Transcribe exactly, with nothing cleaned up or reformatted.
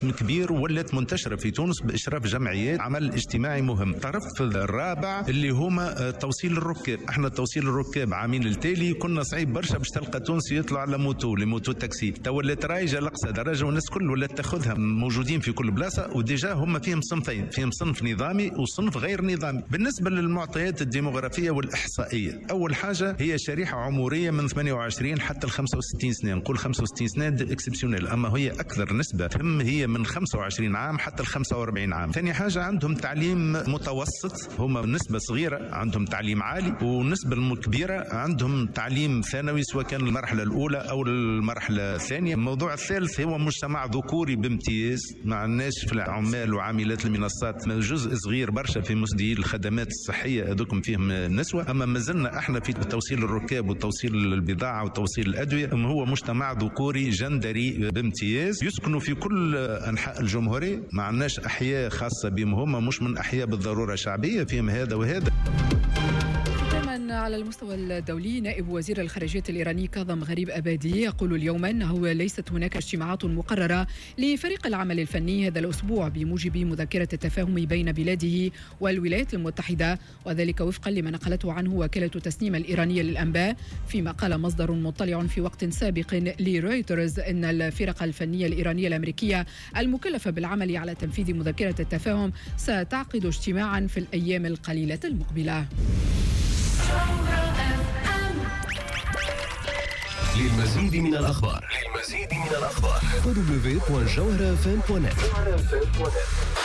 كبير ولات منتشرة في تونس بإشراف جمعيات عمل اجتماعي مهم. الطرف الرابع اللي هما توصيل الركاب. احنا توصيل الركاب عامين التالي كنا صعيب برشا باش تلقى تونسي يطلع على موتو لموتو تاكسي، تولت رايجة لأقصى درجة والناس كل ولات تاخذها، موجودين في كل بلاصة وديجا هما فيهم صنفين، فيهم صنف نظامي وصنف غير نظامي. بالنسبة للمعطيات الديموغرافية والإحصائية، أول حاجة هي شريحة عمرية من ثمانية وعشرين حتى ل خمسة وستين سنة، نقول خمسة وستين سنة اكسبسيونيل، أما هي أكثر نسبة تهم هي من خمسة وعشرين عام حتى ل خمسة وأربعين عام. ثاني حاجة عندهم تعليم متوسط، هما نسبة صغيرة عندهم تعليم عالي، والنسبة الكبيرة عندهم تعليم ثانوي سواء كان المرحلة الأولى أو المرحلة الثانية. الموضوع الثالث هو مجتمع ذكوري بامتياز، مع الناس في العمال وعاملات المنصات جزء صغير برشا في مسدي الخدمات الصحية هذوكم فيهم النسوة. أما ما زلنا احنا في توصيل الركاب وتوصيل البضاعة وتوصيل الأدوية هو مجتمع ذكوري جندري بامتياز، يسكنوا في كل أنحاء الجمهورية، ما عندناش أحياء خاصة بهم، هم مش من أحياء بالضرورة شعبية، فيهم هذا وهذا. على المستوى الدولي، نائب وزير الخارجية الإيراني كاظم غريب أبادي يقول اليوم أنه ليست هناك اجتماعات مقررة لفريق العمل الفني هذا الأسبوع بموجب مذكرة التفاهم بين بلاده والولايات المتحدة، وذلك وفقا لما نقلته عنه وكالة تسنيم الإيرانية للأنباء، فيما قال مصدر مطلع في وقت سابق لرويترز أن الفرق الفنية الإيرانية الأمريكية المكلفة بالعمل على تنفيذ مذكرة التفاهم ستعقد اجتماعا في الأيام القليلة المقبلة. للمزيد من الأخبار للمزيد من الأخبار دبليو دبليو دوت جوهرة إف إم دوت نت.